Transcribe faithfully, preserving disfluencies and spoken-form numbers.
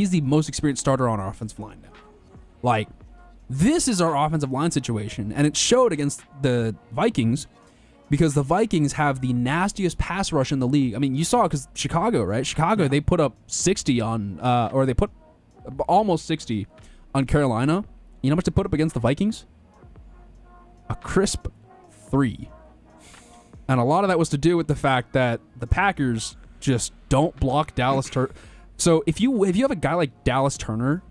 he's the most experienced starter on our offensive line now. Like, this is our offensive line situation, and it showed against the Vikings because the Vikings have the nastiest pass rush in the league. I mean, you saw it because Chicago, right? Chicago, yeah. they put up sixty on, uh, or they put almost sixty on Carolina. You know how much they put up against the Vikings? A crisp three. And a lot of that was to do with the fact that the Packers just don't block Dallas Turner. So if you if you have a guy like Dallas Turner